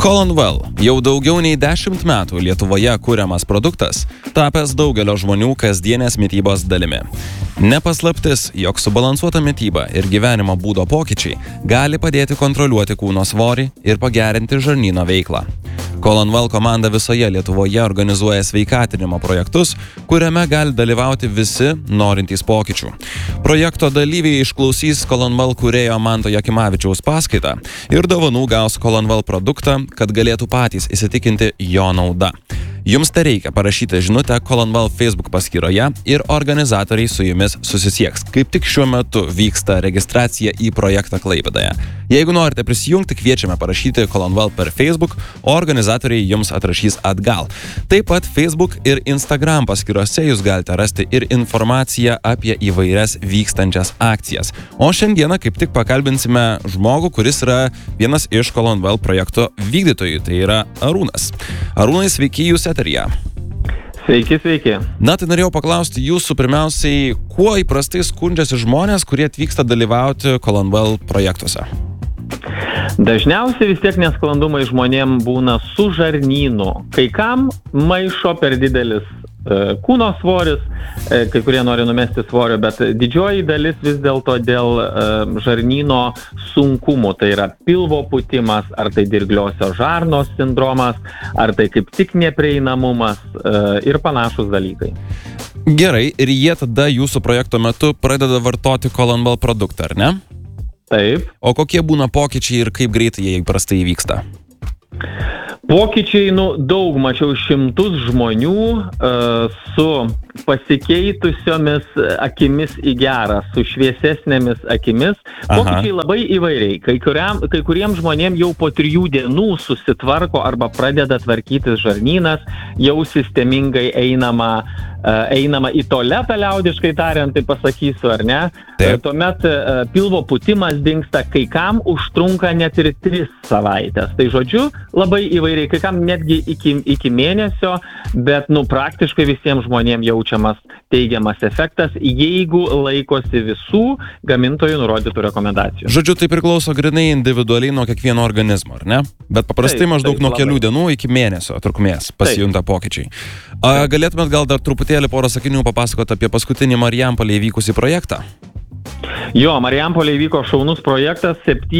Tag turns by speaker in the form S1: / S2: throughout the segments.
S1: Colonwell jau daugiau nei 10 metų Lietuvoje kuriamas produktas, tapęs daugelio žmonių kasdienės mitybos dalimi. Nepaslaptis, jog subalansuota mityba ir gyvenimo būdo pokyčiai gali padėti kontroliuoti kūno svorį ir pagerinti žarnyno veiklą. Colonwell komanda visoje Lietuvoje organizuoja sveikatinimo projektus, kuriame gali dalyvauti visi norintys pokyčių. Projekto dalyviai išklausys Colonwell kūrėjo Manto Jakimavičiaus paskaitą ir dovanų gaus Colonwell produktą, kad galėtų patys įsitikinti jo nauda. Jums tereikia parašyti žinutę Colonwell Facebook paskyroje ir organizatoriai su jumis susisieks. Kaip tik šiuo metu vyksta registracija į projektą Klaipėdoje. Jeigu norite prisijungti, kviečiame parašyti Colonwell per Facebook, o organizatoriai jums atrašys atgal. Taip pat Facebook ir Instagram paskyrose jūs galite rasti ir informaciją apie įvairias vykstančias akcijas. O šiandieną kaip tik pakalbinsime žmogų, kuris yra vienas iš Colonwell projekto vykdytojų, tai yra Arūnas. Arūnai, sveiki, jūs eteryje.
S2: Sveiki.
S1: Na, tai norėjau paklausti jūsų pirmiausiai, kuo įprastai skundžiasi žmonės, kurie atvyksta dalyvauti Colonwell projektuose?
S2: Dažniausiai vis tiek nesklandumai žmonėm būna su žarnynu. Kai kam maišo per didelis kūno svoris, kai kurie nori numesti svorio, bet didžioji dalis vis dėlto dėl žarnyno sunkumų. Tai yra pilvo pūtimas, ar tai dirgliosios žarnos sindromas, ar tai kaip tik neprieinamumas ir panašus dalykai.
S1: Gerai, ir jie tada jūsų projekto metu pradeda vartoti Colonwell produktą, ar ne?
S2: Taip.
S1: O kokie būna pokyčiai ir kaip greitai jie įprastai įvyksta?
S2: Pokyčiai, daug mačiau šimtus žmonių su pasikeitusiomis akimis į gerą, su šviesesnėmis akimis. Pokyčiai labai įvairiai. Kai kuriems žmonėms jau po 3 dienų susitvarko arba pradeda tvarkytis žarnynas, jau sistemingai einama į tualetą, liaudiškai tariant, tai pasakysiu, ar ne?
S1: Taip.
S2: Tuomet pilvo pūtimas dingsta, kai kam užtrunka net ir 3 savaitės. Tai žodžiu, labai įvairiai, kai kam netgi iki mėnesio, bet praktiškai visiems žmonėms jaučiamas teigiamas efektas, jeigu laikosi visų gamintojų nurodytų rekomendacijų.
S1: Žodžiu, tai priklauso grynai individualiai nuo kiekvieno organizmo, ar ne? Bet paprastai maždaug nuo kelių dienų iki mėnesio trukmės pasijunta pokyčiai. Galėtumėt gal dar truputėlį porą sakinių papasakoti apie paskutinį Marijampolėje įvykusį projektą?
S2: Jo, Marijampolėje vyko šaunus projektas,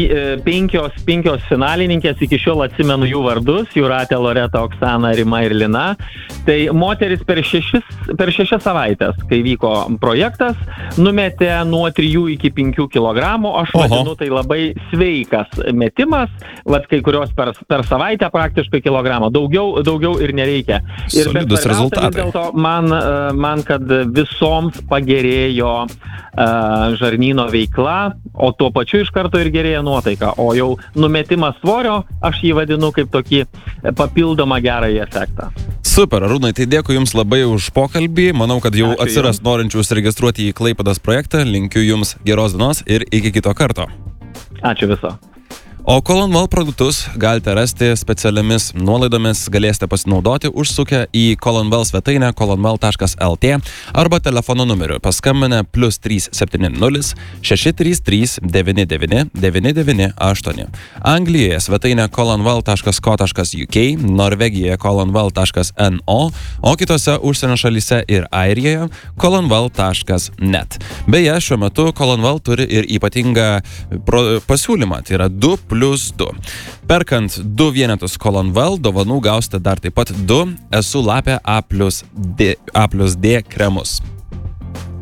S2: 5 finalininkės, iki šiol atsimenu jų vardus, Jūratė, Loreta, Oksana, Rima ir Lina. Tai moteris per 6 savaitės, kai vyko projektas, numetė nuo 3 iki 5 kilogramų, aš vadinu tai labai sveikas metimas, kai kurios per savaitę praktiškai kilogramą, daugiau ir nereikia. Ir
S1: solidus rezultatai.
S2: Vis dėlto man, kad visoms pagerėjo žarnyno veikla, o tuo pačiu iš karto ir gerėja nuotaika. O jau numetimas svorio, aš jį vadinu kaip tokį papildomą gerąjį efektą.
S1: Super, Arūnai, tai dėkui Jums labai už pokalbį. Manau, kad jau atsiras norinčių užsiregistruoti į Klaipėdos projektą. Linkiu Jums geros dienos ir iki kito karto.
S2: Ačiū viso.
S1: O Colonwell produktus galite rasti specialiamis nuolaidomis, galėsite pasinaudoti užsukę į Colonwell svetainę colonwell.lt arba telefono numeriu paskambinę +370 633 99 998. Anglijoje svetainė colonwell.co.uk, Norvegijoje colonwell.no, o kitose užsienio šalyse ir Airijoje colonwell.net. Beje, šiuo metu Colonwell turi ir ypatingą pasiūlymą, tai yra 2+2. Perkant 2 vienetus Colonwell, dovanų gausite dar taip pat 2 Esu lapė A+D kremus.